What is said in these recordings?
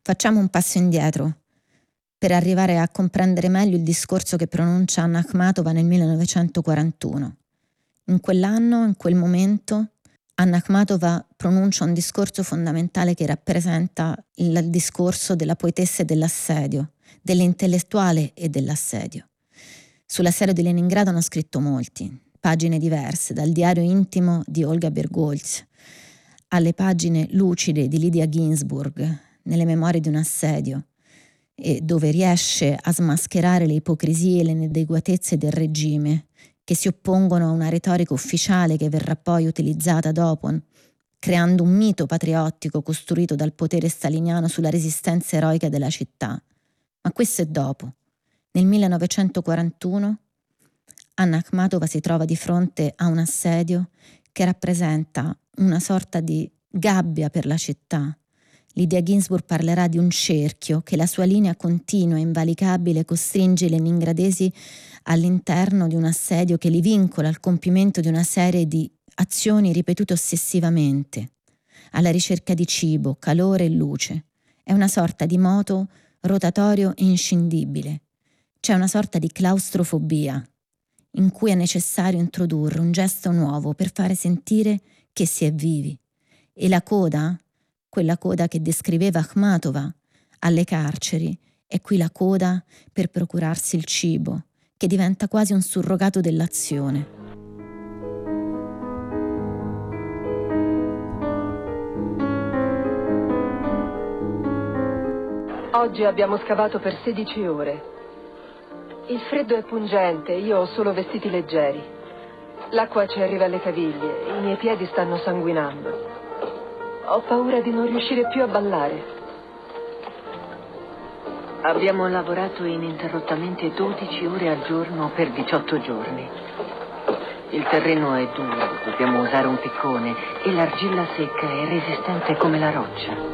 Facciamo un passo indietro per arrivare a comprendere meglio il discorso che pronuncia Anna Akhmatova nel 1941. In quell'anno, in quel momento, Anna Akhmatova pronuncia un discorso fondamentale che rappresenta il discorso della poetessa e dell'assedio, dell'intellettuale e dell'assedio. Sull'assedio di Leningrado hanno scritto molti, pagine diverse, dal diario intimo di Olga Bergholz alle pagine lucide di Lydia Ginsburg nelle memorie di un assedio, e dove riesce a smascherare le ipocrisie e le inadeguatezze del regime che si oppongono a una retorica ufficiale che verrà poi utilizzata dopo, creando un mito patriottico costruito dal potere staliniano sulla resistenza eroica della città. Ma questo è dopo. Nel 1941 Anna Akhmatova si trova di fronte a un assedio che rappresenta una sorta di gabbia per la città. Lydia Ginsburg parlerà di un cerchio che la sua linea continua e invalicabile costringe i leningradesi all'interno di un assedio che li vincola al compimento di una serie di azioni ripetute ossessivamente, alla ricerca di cibo, calore e luce. È una sorta di moto rotatorio e inscindibile. C'è una sorta di claustrofobia in cui è necessario introdurre un gesto nuovo per fare sentire che si è vivi. E la coda, quella coda che descriveva Akhmatova alle carceri, è qui la coda per procurarsi il cibo, che diventa quasi un surrogato dell'azione. Oggi abbiamo scavato per 16 ore. Il freddo è pungente, io ho solo vestiti leggeri. L'acqua ci arriva alle caviglie, i miei piedi stanno sanguinando. Ho paura di non riuscire più a ballare. Abbiamo lavorato ininterrottamente 12 ore al giorno per 18 giorni. Il terreno è duro, dobbiamo usare un piccone e l'argilla secca è resistente come la roccia.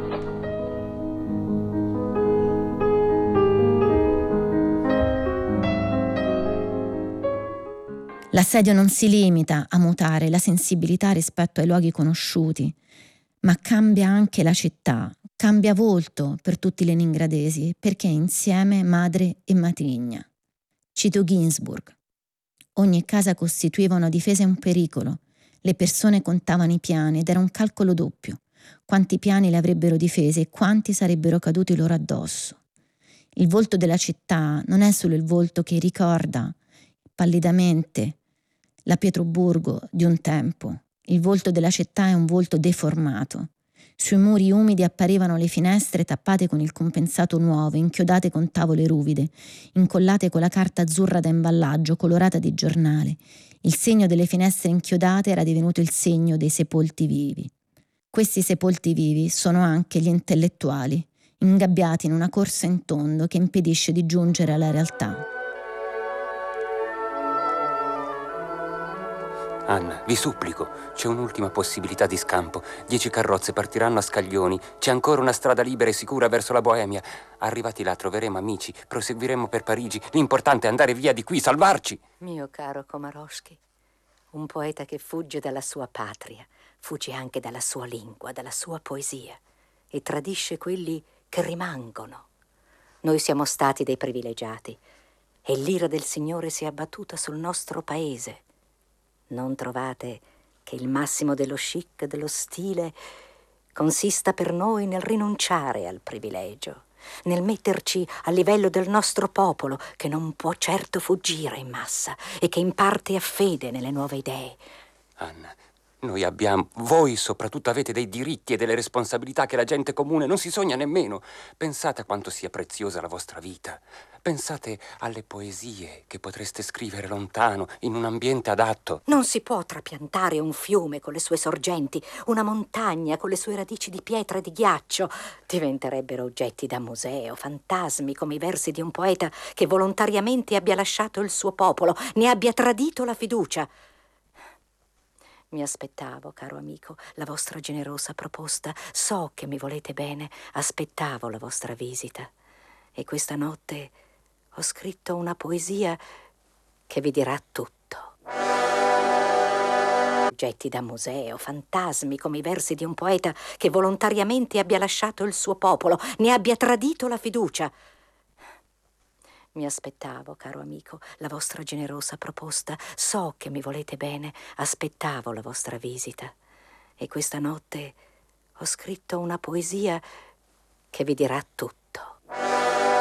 L'assedio non si limita a mutare la sensibilità rispetto ai luoghi conosciuti, ma cambia anche la città, cambia volto per tutti i leningradesi, perché è insieme madre e matrigna. Cito Ginsburg. Ogni casa costituiva una difesa e un pericolo. Le persone contavano i piani ed era un calcolo doppio. Quanti piani le avrebbero difese e quanti sarebbero caduti loro addosso. Il volto della città non è solo il volto che ricorda pallidamente la Pietroburgo di un tempo. Il volto della città è un volto deformato. Sui muri umidi apparivano le finestre tappate con il compensato nuovo, inchiodate con tavole ruvide, incollate con la carta azzurra da imballaggio, colorata di giornale. Il segno delle finestre inchiodate era divenuto il segno dei sepolti vivi. Questi sepolti vivi sono anche gli intellettuali, ingabbiati in una corsa in tondo che impedisce di giungere alla realtà. Anna, vi supplico, c'è un'ultima possibilità di scampo. 10 carrozze partiranno a scaglioni. C'è ancora una strada libera e sicura verso la Boemia. Arrivati là troveremo amici, proseguiremo per Parigi. L'importante è andare via di qui, salvarci. Mio caro Komarowski, un poeta che fugge dalla sua patria, fugge anche dalla sua lingua, dalla sua poesia e tradisce quelli che rimangono. Noi siamo stati dei privilegiati e l'ira del Signore si è abbattuta sul nostro paese. Non trovate che il massimo dello chic, dello stile, consista per noi nel rinunciare al privilegio, nel metterci a livello del nostro popolo, che non può certo fuggire in massa e che in parte ha fede nelle nuove idee. Anna, noi abbiamo, voi soprattutto avete dei diritti e delle responsabilità che la gente comune non si sogna nemmeno. Pensate a quanto sia preziosa la vostra vita. Pensate alle poesie che potreste scrivere lontano, in un ambiente adatto. Non si può trapiantare un fiume con le sue sorgenti, una montagna con le sue radici di pietra e di ghiaccio. Diventerebbero oggetti da museo, fantasmi come i versi di un poeta che volontariamente abbia lasciato il suo popolo, ne abbia tradito la fiducia. Mi aspettavo, caro amico, la vostra generosa proposta. So che mi volete bene. Aspettavo la vostra visita. E questa notte ho scritto una poesia che vi dirà tutto. oggetti da museo, fantasmi come i versi di un poeta che volontariamente abbia lasciato il suo popolo, ne abbia tradito la fiducia. Mi aspettavo, caro amico, la vostra generosa proposta. So che mi volete bene, aspettavo la vostra visita. E questa notte ho scritto una poesia che vi dirà tutto.